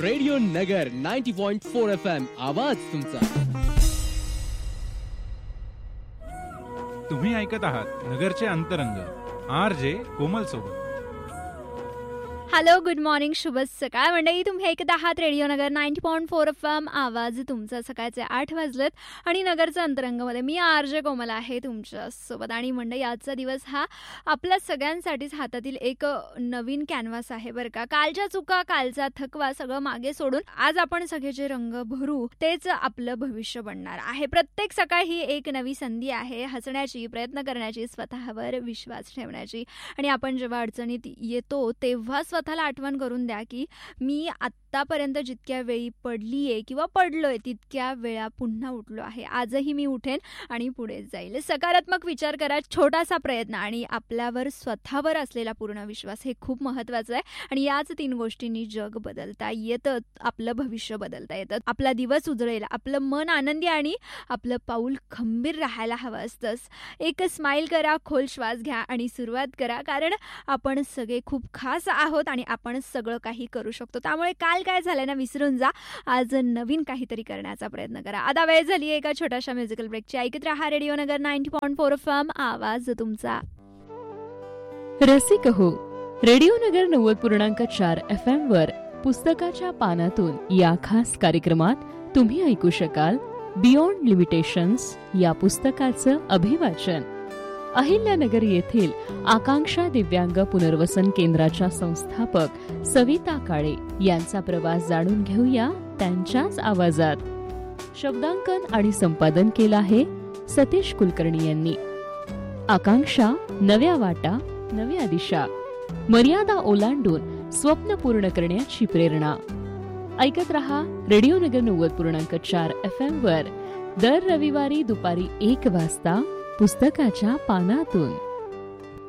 Radio नगर 90.4 FM आवाज तुमचा. तुम्ही ऐकत आहात नगरचे अंतरंग RJ कोमल सोबत. हॅलो, गुड मॉर्निंग, शुभ सकाळ मंडळी. तुम्ही ऐकत आहात रेडिओ नगर 90.4 FM आवाज तुमचा. सकाळचे 8 वाजलेत आणि नगरच्या अंतरंगामध्ये मी RJ कोमल आहे तुमच्यासोबत. आणि मंडळी, आजचा दिवस हा आपल्या सगळ्यांसाठीच हातातील एक नवीन कॅनव्हास आहे बरं का. कालच्या चुका, कालचा थकवा सगळं मागे सोडून आज आपण सगळे जे रंग भरू तेच आपलं भविष्य बनणार आहे. प्रत्येक सकाळ ही एक नवी संधी आहे हसण्याची, प्रयत्न करण्याची, स्वतःवर विश्वास ठेवण्याची. आणि आपण जेव्हा अडचणीत येतो तेव्हा स्वतःला आठवण करून द्या की मी आतापर्यंत जितक्या वेळी पडलीये किंवा पडलोय तितक्या वेळा पुन्हा उठलो आहे. आजही मी उठेन आणि पुढे जाईल. सकारात्मक विचार करा, छोटासा प्रयत्न आणि आपल्यावर स्वतःवर असलेला पूर्ण विश्वास हे खूप महत्वाचं आहे. आणि याच 3 गोष्टींनी जग बदलता येतं, आपलं भविष्य बदलता येतं, आपला दिवस उजळेल, आपलं मन आनंदी आणि आपलं पाऊल खंबीर राहायला हवं असतंच. एक स्माइल करा, खोल श्वास घ्या आणि सुरुवात करा, कारण आपण सगळे खूप खास आहोत आणि आपण सगळं काही करू शकतो. त्यामुळे काल काय झालं ना विसरून जा, आज नवीन काहीतरी करण्याचा प्रयत्न करा. आता वेळ झाली एका छोट्याशा म्युझिकल ब्रेकची. ऐकत राहा रेडिओ नगर 90.4 FM आवाज तुमचा. रसिक हो, रेडिओ नगर 90.4 FM वर पुस्तकाच्या पानातून या खास कार्यक्रमात तुम्ही ऐकू शकाल बियॉन्ड लिमिटेशन्स या पुस्तकाचं अभिवाचन. अहिल्यानगर येथील आकांक्षा दिव्यांग पुनर्वसन केंद्राच्या संस्थापक सविता काळे यांचा प्रवास जाणून घेऊया त्यांच्याच आवाजात. शब्दांकन आणि संपादन केलं आहे सतीश कुलकर्णी यांनी. आकांक्षा, नव्या वाटा, नव्या दिशा, मर्यादा ओलांडून स्वप्न पूर्ण करण्याची प्रेरणा. ऐकत रहा रेडिओ नगर 90.4 FM वर दर रविवारी दुपारी 1 वाजता पुस्तकाच्या पानातून.